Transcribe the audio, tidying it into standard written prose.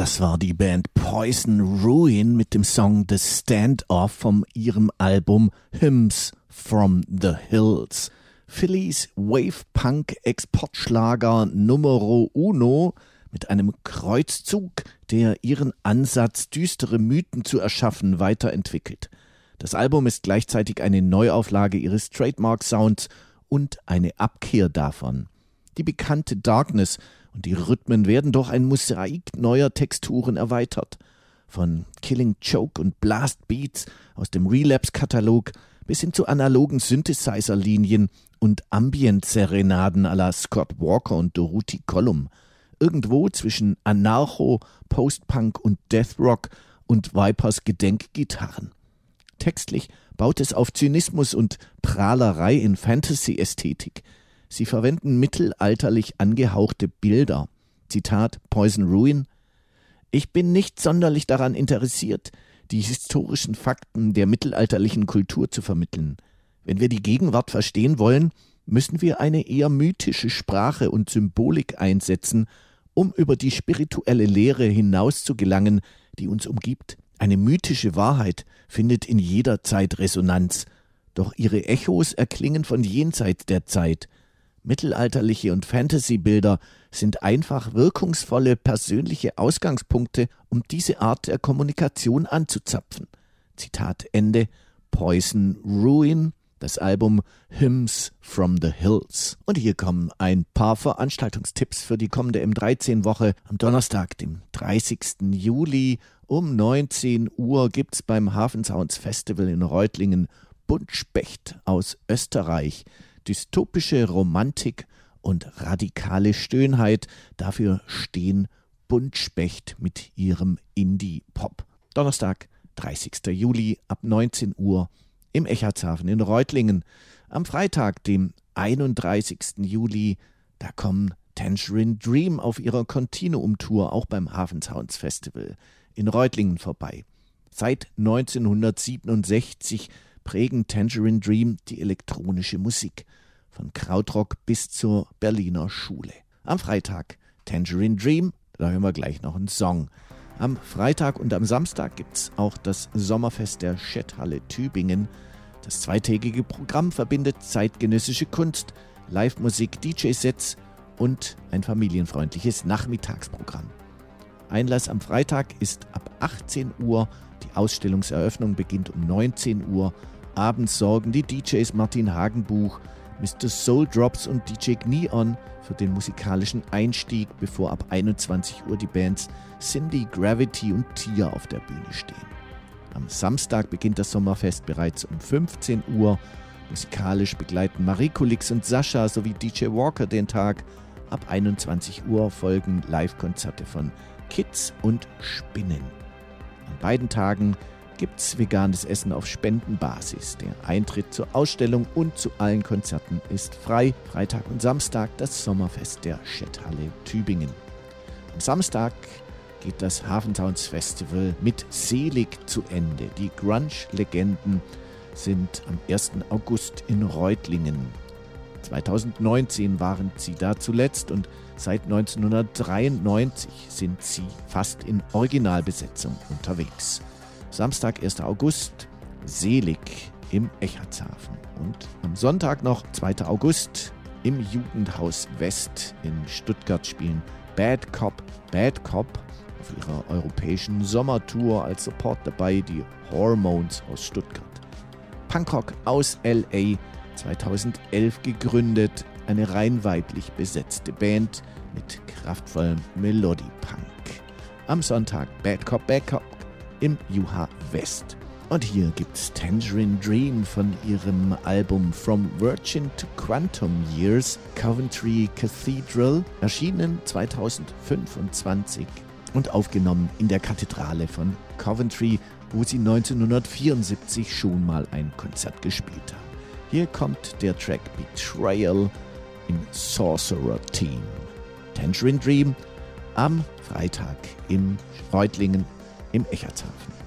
Das war die Band Poison Ruin mit dem Song The Standoff von ihrem Album Hymns from the Hills. Phillies Wave-Punk-Exportschlager Numero Uno mit einem Kreuzzug, der ihren Ansatz, düstere Mythen zu erschaffen, weiterentwickelt. Das Album ist gleichzeitig eine Neuauflage ihres Trademark-Sounds und eine Abkehr davon. Die bekannte Darkness und die Rhythmen werden durch ein Mosaik neuer Texturen erweitert. Von Killing Joke und Blast Beats aus dem Relapse-Katalog bis hin zu analogen Synthesizer-Linien und Ambient-Serenaden à la Scott Walker und Dorothy Collum. Irgendwo zwischen Anarcho, Post-Punk und Deathrock und Vipers Gedenkgitarren. Textlich baut es auf Zynismus und Prahlerei in Fantasy-Ästhetik. Sie verwenden mittelalterlich angehauchte Bilder. Zitat Poison Ruin: Ich bin nicht sonderlich daran interessiert, die historischen Fakten der mittelalterlichen Kultur zu vermitteln. Wenn wir die Gegenwart verstehen wollen, müssen wir eine eher mythische Sprache und Symbolik einsetzen, um über die spirituelle Lehre hinaus zu gelangen, die uns umgibt. Eine mythische Wahrheit findet in jeder Zeit Resonanz, doch ihre Echos erklingen von jenseits der Zeit. Mittelalterliche und Fantasy-Bilder sind einfach wirkungsvolle persönliche Ausgangspunkte, um diese Art der Kommunikation anzuzapfen. Zitat Ende. Poison Ruin, das Album Hymns from the Hills. Und hier kommen ein paar Veranstaltungstipps für die kommende M13-Woche. Am Donnerstag, dem 30. Juli um 19 Uhr gibt's beim Hafensounds Festival in Reutlingen Buntspecht aus Österreich. Dystopische Romantik und radikale Stöhnheit, dafür stehen Buntspecht mit ihrem Indie-Pop. Donnerstag, 30. Juli ab 19 Uhr im Echartshafen in Reutlingen. Am Freitag, dem 31. Juli, da kommen Tangerine Dream auf ihrer Continuum-Tour auch beim Hafensounds Festival in Reutlingen vorbei. Seit 1967 prägen Tangerine Dream die elektronische Musik. Von Krautrock bis zur Berliner Schule. Am Freitag Tangerine Dream, da hören wir gleich noch einen Song. Am Freitag und am Samstag gibt's auch das Sommerfest der Schetthalle Tübingen. Das zweitägige Programm verbindet zeitgenössische Kunst, Live-Musik, DJ-Sets und ein familienfreundliches Nachmittagsprogramm. Einlass am Freitag ist ab 18 Uhr, die Ausstellungseröffnung beginnt um 19 Uhr. Abends sorgen die DJs Martin Hagenbuch, Mr. Soul Drops und DJ Gneon für den musikalischen Einstieg, bevor ab 21 Uhr die Bands Cindy, Gravity und Tia auf der Bühne stehen. Am Samstag beginnt das Sommerfest bereits um 15 Uhr. Musikalisch begleiten Marikulix und Sascha sowie DJ Walker den Tag. Ab 21 Uhr folgen Live-Konzerte von Kids und Spinnen. An beiden Tagen gibt's veganes Essen auf Spendenbasis. Der Eintritt zur Ausstellung und zu allen Konzerten ist frei. Freitag und Samstag das Sommerfest der Schetthalle Tübingen. Am Samstag geht das Hafensounds Festival mit Selig zu Ende. Die Grunge-Legenden sind am 1. August in Reutlingen. 2019 waren sie da zuletzt und seit 1993 sind sie fast in Originalbesetzung unterwegs. Samstag, 1. August, Selig im Echartshafen. Und am Sonntag noch, 2. August, im Jugendhaus West in Stuttgart spielen Bad Cop auf ihrer europäischen Sommertour. Als Support dabei die Hormones aus Stuttgart. Punkrock aus L.A., 2011 gegründet, eine rein weiblich besetzte Band mit kraftvollem Melodie-Punk. Am Sonntag Bad Cop im Juha West. Und hier gibt's Tangerine Dream von ihrem Album From Virgin to Quantum Years, Coventry Cathedral, erschienen 2025 und aufgenommen in der Kathedrale von Coventry, wo sie 1974 schon mal ein Konzert gespielt haben. Hier kommt der Track Betrayal im Sorcerer Team. Tangerine Dream am Freitag im Reutlingen im Echartshafen.